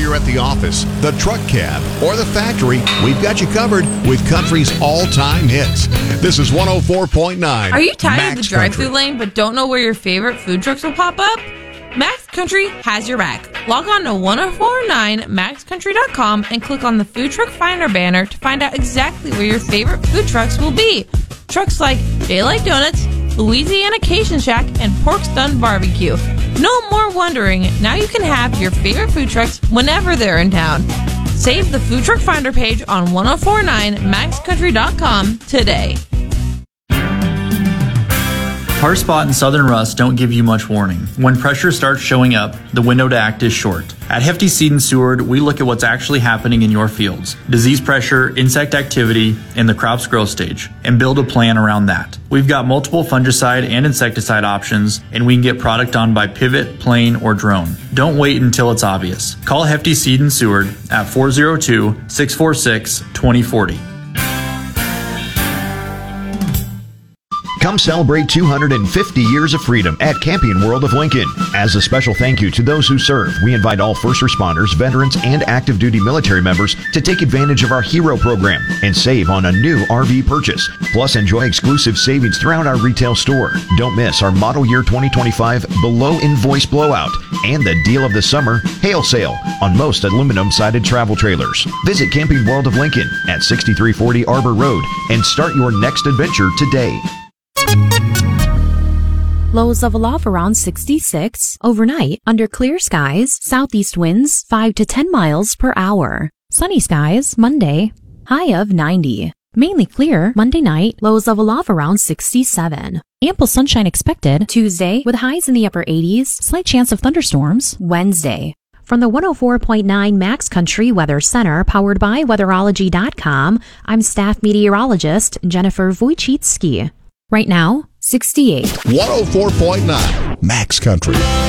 you're at the office, the truck cab, or the factory, we've got you covered with country's all-time hits. This is 104.9. Are you tired Max of the drive-thru Country. lane but don't know where your favorite food trucks will pop up? Max Country has your back. Log on to 1049maxcountry.com and click on the Food Truck Finder banner to find out exactly where your favorite food trucks will be. Trucks like Daylight Donuts, Louisiana Cajun Shack, and Pork Stun Barbecue. No more wondering. Now you can have your favorite food trucks whenever they're in town. Save the Food Truck Finder page on 1049maxcountry.com today. Hard spot and southern rust don't give you much warning. When pressure starts showing up, the window to act is short. At Hefty Seed and Seward, we look at what's actually happening in your fields, disease pressure, insect activity, and the crop's growth stage, and build a plan around that. We've got multiple fungicide and insecticide options, and we can get product on by pivot, plane, or drone. Don't wait until it's obvious. Call Hefty Seed and Seward at 402-646-2040. Come celebrate 250 years of freedom at Camping World of Lincoln. As a special thank you to those who serve, we invite all first responders, veterans, and active duty military members to take advantage of our Hero program and save on a new RV purchase. Plus, enjoy exclusive savings throughout our retail store. Don't miss our model year 2025 below invoice blowout and the deal of the summer hail sale on most aluminum sided travel trailers. Visit Camping World of Lincoln at 6340 Arbor Road and start your next adventure today. Lows of love around 66. Overnight, under clear skies, southeast winds 5 to 10 miles per hour. Sunny skies, Monday, high of 90. Mainly clear, Monday night, lows of love around 67. Ample sunshine expected, Tuesday, with highs in the upper 80s, slight chance of thunderstorms, Wednesday. From the 104.9 Max Country Weather Center, powered by Weatherology.com, I'm staff meteorologist Jennifer Wojcicki. Right now, 68. 104.9 Max Country.